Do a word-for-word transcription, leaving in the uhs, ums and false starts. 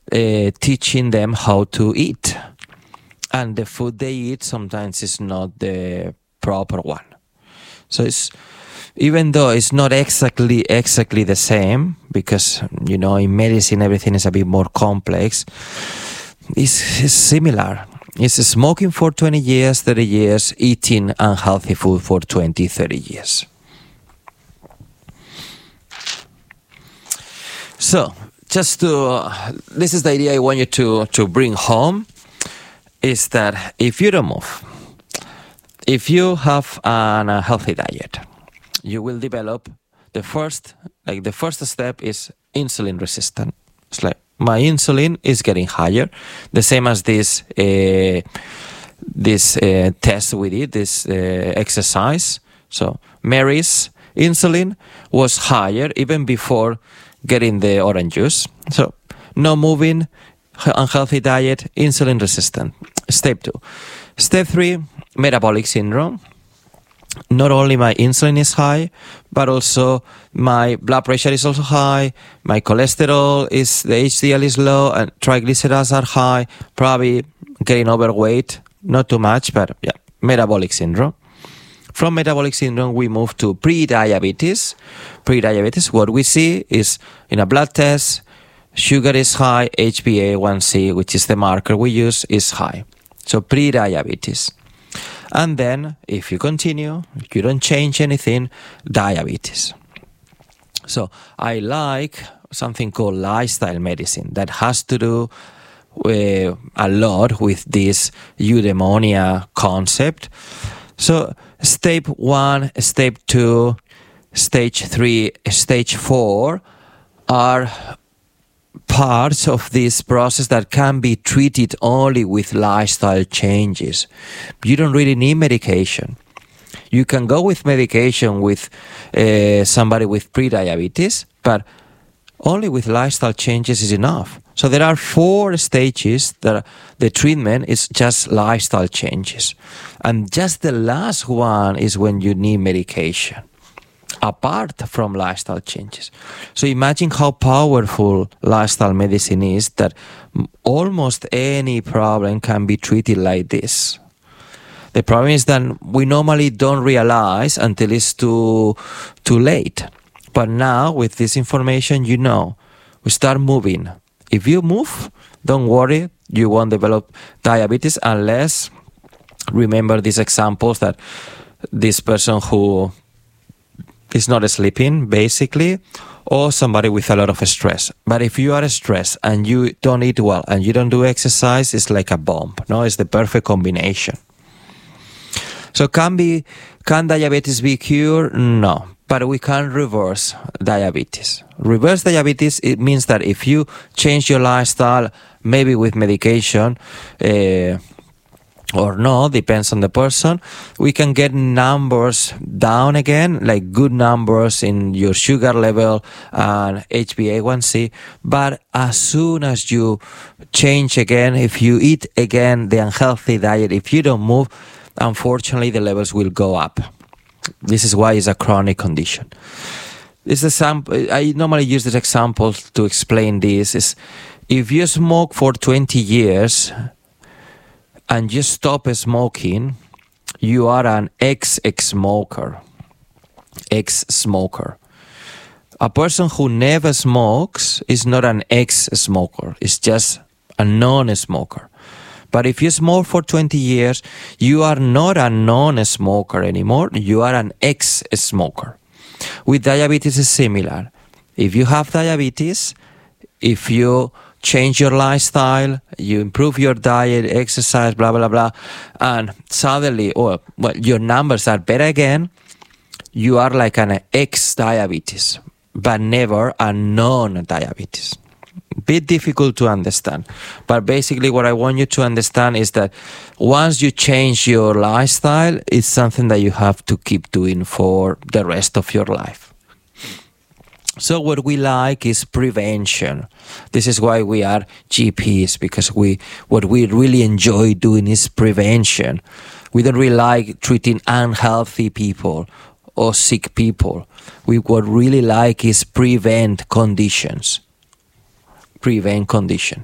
uh, teaching them how to eat. And the food they eat sometimes is not the proper one. So it's, even though it's not exactly exactly the same, because, you know, in medicine everything is a bit more complex, it's, it's similar. It's smoking for twenty years, thirty years, eating unhealthy food for twenty, thirty years. So, just to, uh, this is the idea I want you to, to bring home, is that if you don't move, if you have an unhealthy diet, you will develop the first, like the first step is insulin resistant. It's like, my insulin is getting higher, the same as this uh, this uh, test we did, this uh, exercise. So Mary's insulin was higher even before getting the orange juice. So no moving, unhealthy diet, insulin resistant. Step two. Step three, metabolic syndrome. Not only my insulin is high, but also my blood pressure is also high, my cholesterol is, the H D L is low, and triglycerides are high, probably getting overweight, not too much, but yeah, metabolic syndrome. From metabolic syndrome, we move to pre-diabetes. Pre-diabetes, what we see is in a blood test, sugar is high, H b A one c, which is the marker we use, is high. So pre-diabetes. And then, if you continue, if you don't change anything, diabetes. So, I like something called lifestyle medicine that has to do uh, a lot with this eudaimonia concept. So, step one, step two, stage three, stage four are parts of this process that can be treated only with lifestyle changes. You don't really need medication. You can go with medication with uh, somebody with pre-diabetes, but only with lifestyle changes is enough. So there are four stages that the treatment is just lifestyle changes. And just the last one is when you need medication, apart from lifestyle changes. So imagine how powerful lifestyle medicine is, that almost any problem can be treated like this. The problem is that we normally don't realize until it's too too late. But now with this information, you know, we start moving. If you move, don't worry, you won't develop diabetes unless, remember these examples that this person who is not sleeping, basically, or somebody with a lot of stress. But if you are stressed and you don't eat well and you don't do exercise, it's like a bomb. No, it's the perfect combination. So can be can diabetes be cured? No, but we can reverse diabetes. Reverse diabetes, it means that if you change your lifestyle, maybe with medication, uh, or no, depends on the person, we can get numbers down again, like good numbers in your sugar level and H b A one c. But as soon as you change again, if you eat again the unhealthy diet, if you don't move, unfortunately the levels will go up. This is why it's a chronic condition. This example, I normally use this example to explain this, is if you smoke for twenty years and you stop smoking, you are an ex-smoker. Ex-smoker. A person who never smokes is not an ex-smoker. It's just a non-smoker. But if you smoke for twenty years, you are not a non-smoker anymore. You are an ex-smoker. With diabetes, it's similar. If you have diabetes, if you change your lifestyle, you improve your diet, exercise, blah, blah, blah, and suddenly, oh, well, your numbers are better again, you are like an ex-diabetes, but never a non-diabetes. Bit difficult to understand, but basically what I want you to understand is that once you change your lifestyle, it's something that you have to keep doing for the rest of your life. So what we like is prevention. This is why we are G Ps, because we what we really enjoy doing is prevention. We don't really like treating unhealthy people or sick people. We what really like is prevent conditions. Prevent condition.